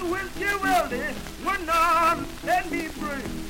when she will, would not let me free.